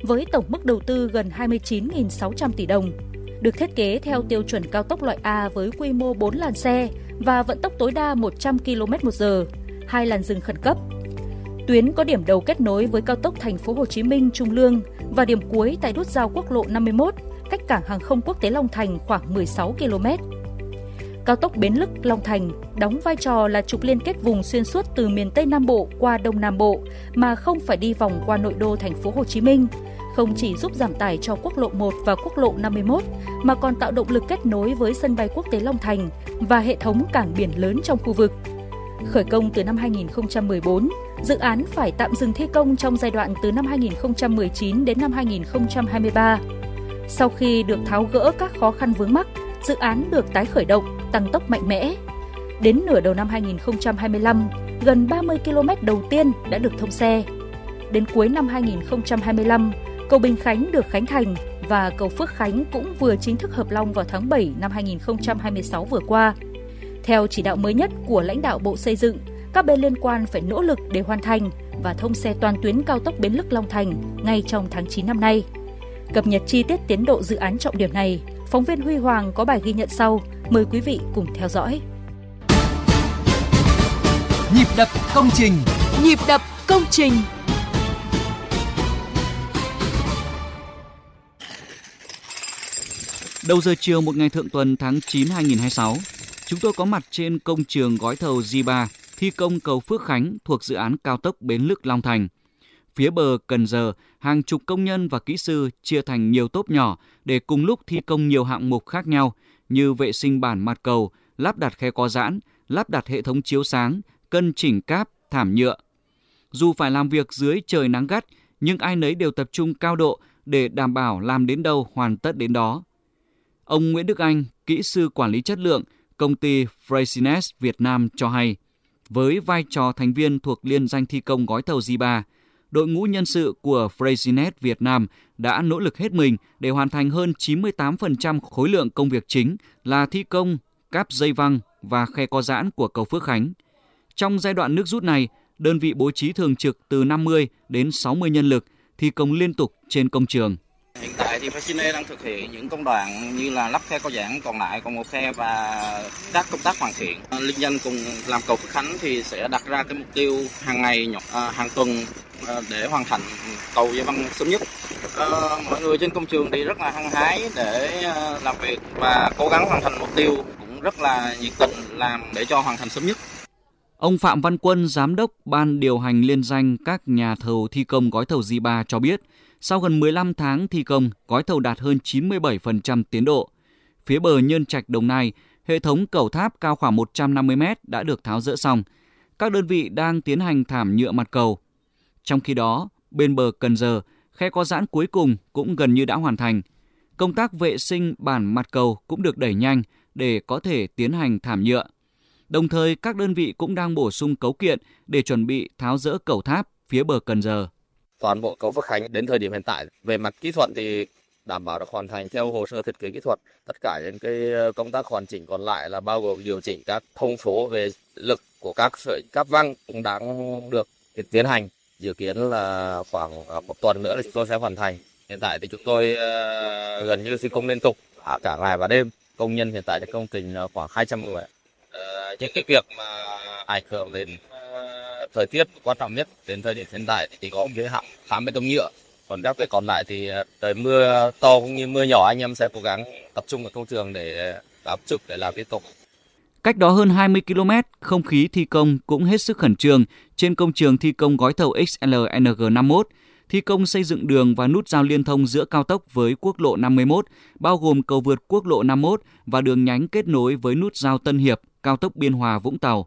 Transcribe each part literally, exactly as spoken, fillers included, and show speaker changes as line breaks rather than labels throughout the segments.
với tổng mức đầu tư gần hai mươi chín nghìn sáu trăm tỷ đồng. Được thiết kế theo tiêu chuẩn cao tốc loại A với quy mô bốn làn xe và vận tốc tối đa một trăm ki lô mét một giờ, hai làn dừng khẩn cấp. Tuyến có điểm đầu kết nối với cao tốc Thành phố Hồ Chí Minh Trung Lương và điểm cuối tại nút giao quốc lộ năm mươi mốt, cách cảng hàng không quốc tế Long Thành khoảng mười sáu ki lô mét. Cao tốc Bến Lức - Long Thành đóng vai trò là trục liên kết vùng xuyên suốt từ miền Tây Nam Bộ qua Đông Nam Bộ mà không phải đi vòng qua nội đô Thành phố Hồ Chí Minh, không chỉ giúp giảm tải cho quốc lộ một và quốc lộ năm mươi mốt mà còn tạo động lực kết nối với sân bay quốc tế Long Thành và hệ thống cảng biển lớn trong khu vực. Khởi công từ năm hai nghìn không trăm mười bốn, dự án phải tạm dừng thi công trong giai đoạn từ năm hai nghìn không trăm mười chín đến năm hai nghìn không trăm hai mươi ba. Sau khi được tháo gỡ các khó khăn vướng mắc, dự án được tái khởi động, tăng tốc mạnh mẽ. Đến nửa đầu năm hai nghìn không trăm hai mươi lăm, gần ba mươi ki lô mét đầu tiên đã được thông xe. Đến cuối năm hai nghìn không trăm hai mươi lăm, cầu Bình Khánh được khánh thành và cầu Phước Khánh cũng vừa chính thức hợp long vào tháng bảy năm hai nghìn không trăm hai mươi sáu vừa qua. Theo chỉ đạo mới nhất của lãnh đạo Bộ Xây dựng, các bên liên quan phải nỗ lực để hoàn thành và thông xe toàn tuyến cao tốc Bến Lức - Long Thành ngay trong tháng chín năm nay. Cập nhật chi tiết tiến độ dự án trọng điểm này, phóng viên Huy Hoàng có bài ghi nhận sau. Mời quý vị cùng theo dõi.
Nhịp đập công trình.
Nhịp đập công trình.
Đầu giờ chiều một ngày thượng tuần tháng chín năm hai nghìn không trăm hai mươi sáu, chúng tôi có mặt trên công trường gói thầu G ba thi công cầu Phước Khánh thuộc dự án cao tốc Bến Lức - Long Thành. Phía bờ Cần Giờ, hàng chục công nhân và kỹ sư chia thành nhiều tốp nhỏ để cùng lúc thi công nhiều hạng mục khác nhau như vệ sinh bản mặt cầu, lắp đặt khe co giãn, lắp đặt hệ thống chiếu sáng, cân chỉnh cáp, thảm nhựa. Dù phải làm việc dưới trời nắng gắt, nhưng ai nấy đều tập trung cao độ để đảm bảo làm đến đâu hoàn tất đến đó. Ông Nguyễn Đức Anh, kỹ sư quản lý chất lượng, công ty Freysinet Việt Nam cho hay, với vai trò thành viên thuộc liên danh thi công gói thầu G ba, đội ngũ nhân sự của Freysinet Việt Nam đã nỗ lực hết mình để hoàn thành hơn chín mươi tám phần trăm khối lượng công việc chính là thi công, cáp dây văng và khe co giãn của cầu Phước Khánh. Trong giai đoạn nước rút này, đơn vị bố trí thường trực từ năm mươi đến sáu mươi nhân lực thi công liên tục trên công trường.
Hiện tại thì Freysinet đang thực hiện những công đoạn như là lắp khe co giãn còn lại còn một khe và các công tác hoàn thiện. Liên danh cùng làm cầu Phước Khánh thì sẽ đặt ra cái mục tiêu hàng ngày, hàng tuần để hoàn thành cầu dây văng sớm nhất. Mọi người trên công trường thì rất là hăng hái để làm việc và cố gắng hoàn thành mục tiêu, cũng rất là nhiệt tình làm để cho hoàn thành sớm nhất.
Ông Phạm Văn Quân, giám đốc ban điều hành liên danh các nhà thầu thi công gói thầu G ba cho biết, sau gần mười lăm tháng thi công, gói thầu đạt hơn chín mươi bảy phần trăm tiến độ. Phía bờ Nhơn Trạch, Đồng Nai, hệ thống cầu tháp cao khoảng một trăm năm mươi mét đã được tháo dỡ xong. Các đơn vị đang tiến hành thảm nhựa mặt cầu. Trong khi đó, bên bờ Cần Giờ, khe co giãn cuối cùng cũng gần như đã hoàn thành. Công tác vệ sinh bản mặt cầu cũng được đẩy nhanh để có thể tiến hành thảm nhựa. Đồng thời, các đơn vị cũng đang bổ sung cấu kiện để chuẩn bị tháo dỡ cầu tháp phía bờ Cần Giờ.
Toàn bộ cầu Phước Khánh đến thời điểm hiện tại về mặt kỹ thuật thì đảm bảo được hoàn thành theo hồ sơ thiết kế kỹ thuật. Tất cả những cái công tác hoàn chỉnh còn lại là bao gồm điều chỉnh các thông số về lực của các sợi cáp văng cũng đang được tiến hành. Dự kiến là khoảng một tuần nữa là chúng tôi sẽ hoàn thành. Hiện tại thì chúng tôi gần như thi công liên tục cả ngày và đêm. Công nhân hiện tại trong công trình khoảng hai trăm người. Những cái việc mà ảnh hưởng đến thời tiết quan trọng nhất đến thời điểm hiện tại thì có một cái hạng khám bê tông nhựa, còn các cái còn lại thì trời mưa to cũng như mưa nhỏ anh em sẽ cố gắng tập trung vào công trường để áp trực để làm tiếp tục.
Cách đó hơn hai mươi ki lô mét, không khí thi công cũng hết sức khẩn trương trên công trường thi công gói thầu X L N G năm mươi mốt, thi công xây dựng đường và nút giao liên thông giữa cao tốc với quốc lộ năm mươi mốt, bao gồm cầu vượt quốc lộ năm mươi mốt và đường nhánh kết nối với nút giao Tân Hiệp, cao tốc Biên Hòa Vũng Tàu.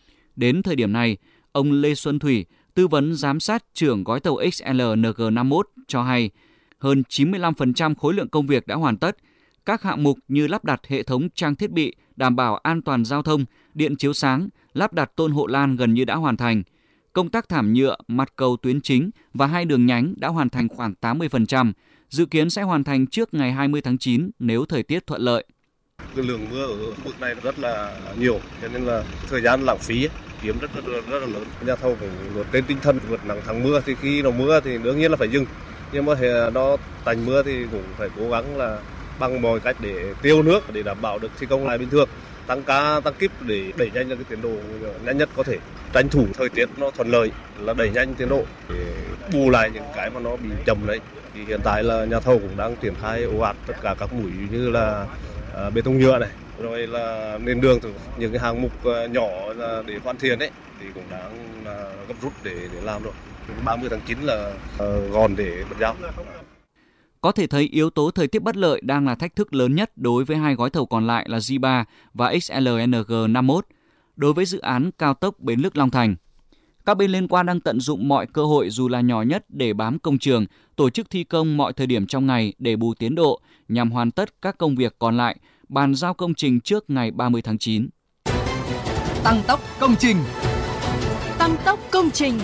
Đến thời điểm này, ông Lê Xuân Thủy, tư vấn giám sát trưởng gói thầu X L N G năm mươi mốt cho hay, hơn chín mươi lăm phần trăm khối lượng công việc đã hoàn tất. Các hạng mục như lắp đặt hệ thống trang thiết bị đảm bảo an toàn giao thông, điện chiếu sáng, lắp đặt tôn hộ lan gần như đã hoàn thành. Công tác thảm nhựa, mặt cầu tuyến chính và hai đường nhánh đã hoàn thành khoảng tám mươi phần trăm, dự kiến sẽ hoàn thành trước ngày hai mươi tháng chín nếu thời tiết thuận lợi.
Cái lượng mưa ở vực này rất là nhiều, cho nên là thời gian lãng phí kiếm rất, rất, rất là lớn. Nhà thầu phải vượt trên tinh thần vượt nắng thắng mưa, thì khi nó mưa thì đương nhiên là phải dừng. Nhưng mà nó tạnh mưa thì cũng phải cố gắng là bằng mọi cách để tiêu nước để đảm bảo được thi công lại bình thường, tăng ca tăng kíp để đẩy nhanh cái tiến độ nhanh nhất có thể, tranh thủ thời tiết nó thuận lợi là đẩy nhanh tiến độ để bù lại những cái mà nó bị chậm đấy. Thì hiện tại là nhà thầu cũng đang triển khai ồ ạt tất cả các mũi như là uh, bê tông nhựa này, rồi là nền đường, những cái hạng mục uh, nhỏ để hoàn thiện đấy thì cũng đang uh, gấp rút để để làm rồi. ba mươi tháng chín là uh, gòn để bật giao.
Có thể thấy yếu tố thời tiết bất lợi đang là thách thức lớn nhất đối với hai gói thầu còn lại là G ba và ích lờ en giê năm mốt. Đối với dự án cao tốc Bến Lức Long Thành, các bên liên quan đang tận dụng mọi cơ hội dù là nhỏ nhất để bám công trường, tổ chức thi công mọi thời điểm trong ngày để bù tiến độ nhằm hoàn tất các công việc còn lại, bàn giao công trình trước ngày ba mươi tháng chín.
Tăng tốc công trình.
Tăng tốc công trình.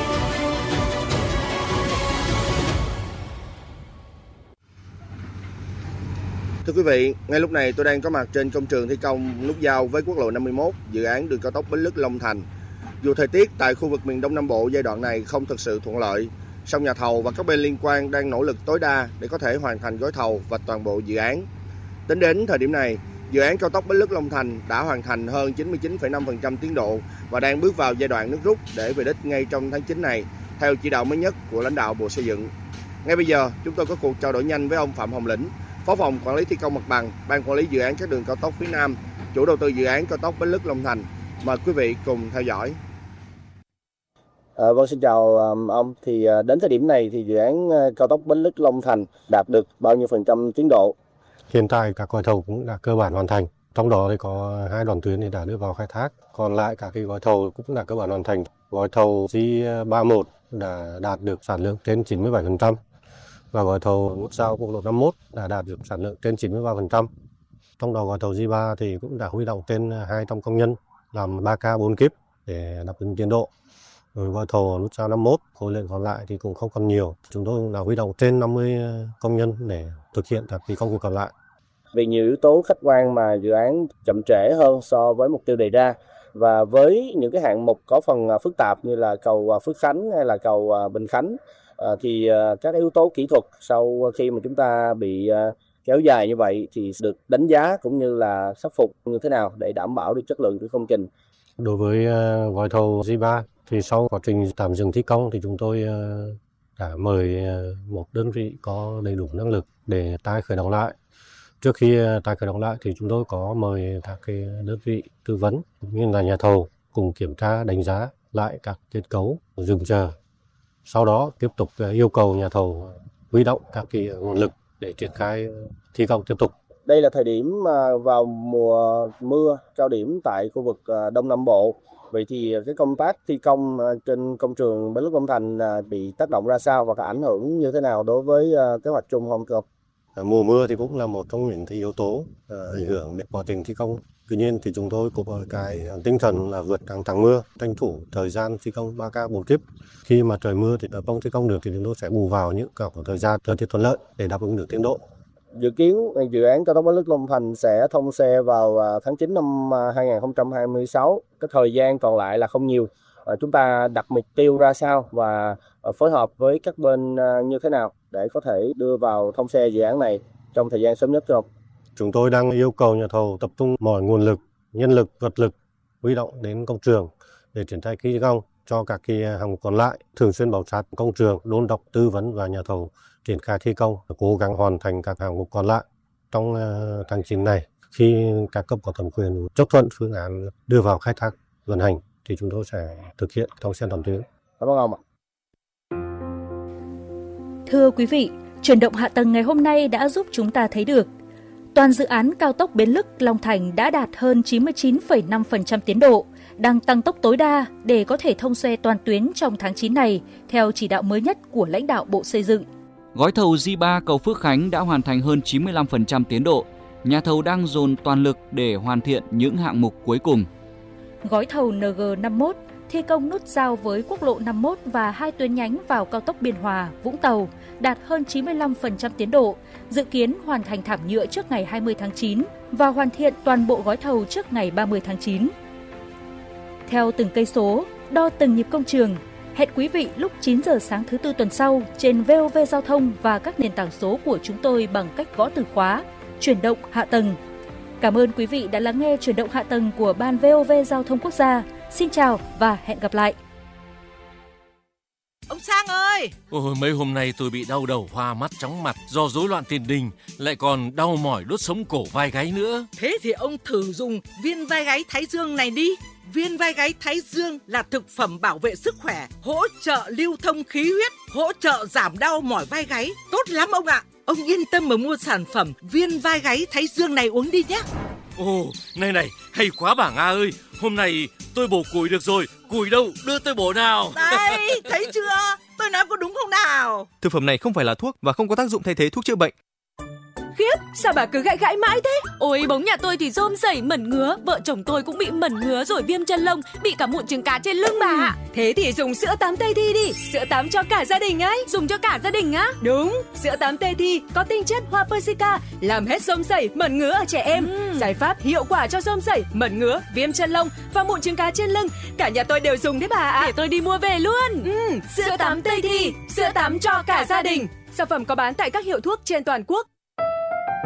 Thưa quý vị, ngay lúc này tôi đang có mặt trên công trường thi công nút giao với quốc lộ năm mươi mốt, dự án đường cao tốc Bến Lức Long Thành. Dù thời tiết tại khu vực miền Đông Nam Bộ giai đoạn này không thực sự thuận lợi, song nhà thầu và các bên liên quan đang nỗ lực tối đa để có thể hoàn thành gói thầu và toàn bộ dự án. Tính đến thời điểm này, dự án cao tốc Bến Lức Long Thành đã hoàn thành hơn chín mươi chín phẩy năm phần trăm tiến độ và đang bước vào giai đoạn nước rút để về đích ngay trong tháng chín này, theo chỉ đạo mới nhất của lãnh đạo Bộ Xây dựng. Ngay bây giờ, chúng tôi có cuộc trao đổi nhanh với ông Phạm Hồng Lĩnh, Phó phòng quản lý thi công mặt bằng, Ban quản lý dự án các đường cao tốc phía Nam, chủ đầu tư dự án cao tốc Bến Lức Long Thành. Mời quý vị cùng theo dõi. À, vâng, xin chào ông. Thì đến thời điểm này thì dự án cao tốc Bến Lức Long Thành đạt được bao nhiêu phần trăm tiến độ?
Hiện tại các gói thầu cũng đã cơ bản hoàn thành. Trong đó thì có hai đoạn tuyến thì đã đưa vào khai thác. Còn lại các cái gói thầu cũng đã cơ bản hoàn thành. Gói thầu G ba mươi mốt đã đạt được sản lượng trên chín mươi bảy phần trăm. Và gói thầu nút giao quốc lộ năm mươi mốt đã đạt được sản lượng trên chín mươi ba phần trăm. Trong đó gói thầu G ba thì cũng đã huy động trên hai trăm công nhân làm ba ca bốn kíp để đáp ứng tiến độ. Rồi gói thầu nút giao năm mươi mốt, khối lượng còn lại thì cũng không còn nhiều. Chúng tôi đã huy động trên năm mươi công nhân để thực hiện các công việc còn lại.
Vì nhiều yếu tố khách quan mà dự án chậm trễ hơn so với mục tiêu đề ra, và với những cái hạng mục có phần phức tạp như là cầu Phước Khánh hay là cầu Bình Khánh, thì các yếu tố kỹ thuật sau khi mà chúng ta bị kéo dài như vậy thì được đánh giá cũng như là khắc phục như thế nào để đảm bảo được chất lượng của công trình.
Đối với gói thầu G ba thì sau quá trình tạm dừng thi công thì chúng tôi đã mời một đơn vị có đầy đủ năng lực để tái khởi động lại. Trước khi tái khởi động lại thì chúng tôi có mời các cái đơn vị tư vấn như là nhà thầu cùng kiểm tra đánh giá lại các kết cấu dừng chờ. Sau đó tiếp tục yêu cầu nhà thầu huy động các cái nguồn lực để triển khai thi công tiếp tục.
Đây là thời điểm vào mùa mưa cao điểm tại khu vực Đông Nam Bộ. Vậy thì cái công tác thi công trên công trường Bến Lức Long Thành bị tác động ra sao và có ảnh hưởng như thế nào đối với kế hoạch chung không thưa ông?
Mùa mưa thì cũng là một trong những cái yếu tố ảnh hưởng đến quá trình thi công. Tuy nhiên thì chúng tôi có cái tinh thần là vượt nắng thắng mưa, tranh thủ thời gian thi công ba ca bốn kíp. Khi mà trời mưa thì không thi công được thì chúng tôi sẽ bù vào những cả thời gian thời tiết thuận lợi để đáp ứng được tiến độ.
Dự kiến dự án cao tốc Bến Lức Long Thành sẽ thông xe vào tháng chín năm hai nghìn không trăm hai mươi sáu. Cái thời gian còn lại là không nhiều. Chúng ta đặt mục tiêu ra sao và phối hợp với các bên như thế nào để có thể đưa vào thông xe dự án này trong thời gian sớm nhất thưa ông?
Chúng tôi đang yêu cầu nhà thầu tập trung mọi nguồn lực, nhân lực, vật lực huy động đến công trường để triển khai thi công cho các cái hạng mục còn lại, thường xuyên bám sát công trường, đôn đốc tư vấn và nhà thầu triển khai thi công, cố gắng hoàn thành các hạng mục còn lại trong tháng chín này. Khi các cấp có thẩm quyền chấp thuận phương án đưa vào khai thác vận hành thì chúng tôi sẽ thực hiện thông xe toàn tuyến.
Cảm ơn ông ạ.
Thưa quý vị, chuyển động hạ tầng ngày hôm nay đã giúp chúng ta thấy được toàn dự án cao tốc Bến Lức Long Thành đã đạt hơn chín mươi chín phẩy năm phần trăm tiến độ, đang tăng tốc tối đa để có thể thông xe toàn tuyến trong tháng chín này theo chỉ đạo mới nhất của lãnh đạo Bộ Xây dựng.
Gói thầu G ba cầu Phước Khánh đã hoàn thành hơn chín mươi lăm phần trăm tiến độ. Nhà thầu đang dồn toàn lực để hoàn thiện những hạng mục cuối cùng.
Gói thầu N G năm mươi mốt thi công nút giao với quốc lộ năm mươi mốt và hai tuyến nhánh vào cao tốc Biên Hòa, Vũng Tàu đạt hơn chín mươi lăm phần trăm tiến độ, dự kiến hoàn thành thảm nhựa trước ngày hai mươi tháng chín và hoàn thiện toàn bộ gói thầu trước ngày ba mươi tháng chín. Theo từng cây số, đo từng nhịp công trường, Hẹn quý vị lúc chín giờ sáng thứ tư tuần sau trên vê o vê Giao thông và các nền tảng số của chúng tôi bằng cách gõ từ khóa chuyển động hạ tầng. Cảm ơn quý vị đã lắng nghe chuyển động hạ tầng của Ban vê o vê Giao thông Quốc gia. Xin chào và hẹn gặp lại.
Ông Sang ơi!
Ôi, mấy hôm nay tôi bị đau đầu, hoa mắt, chóng mặt do rối loạn tiền đình, lại còn đau mỏi đốt sống cổ vai gáy nữa.
Thế thì ông thử dùng viên vai gáy Thái Dương này đi. Viên vai gáy Thái Dương là thực phẩm bảo vệ sức khỏe, hỗ trợ lưu thông khí huyết, hỗ trợ giảm đau mỏi vai gáy. Tốt lắm ông ạ! Ông yên tâm mà mua sản phẩm viên vai gáy Thái Dương này uống đi nhé.
Ồ, này này, hay quá bảng A ơi, hôm nay tôi bổ củi được rồi, củi đâu, đưa tôi bổ nào.
Đây, thấy chưa? Tôi nói có đúng không nào?
Thực phẩm này không phải là thuốc và không có tác dụng thay thế thuốc chữa bệnh.
Khiếp, sao bà cứ gãi gãi mãi thế? Ôi, bóng nhà tôi thì rôm rẩy mẩn ngứa, vợ chồng tôi cũng bị mẩn ngứa rồi viêm chân lông, bị cả mụn trứng cá trên lưng bà ạ. Thế thì dùng sữa tắm Tây Thi đi, sữa tắm cho cả gia đình ấy. Dùng cho cả gia đình á? Đúng, sữa tắm Tây Thi có tinh chất hoa persica, làm hết rôm rẩy, mẩn ngứa ở trẻ em. Ừ. Giải pháp hiệu quả cho rôm rẩy, mẩn ngứa, viêm chân lông và mụn trứng cá trên lưng. Cả nhà tôi đều dùng đấy bà ạ. Để tôi đi mua về luôn. Ừ, sữa tắm Tây Thi, sữa tắm cho cả gia đình. Sản phẩm có bán tại các hiệu thuốc trên toàn quốc.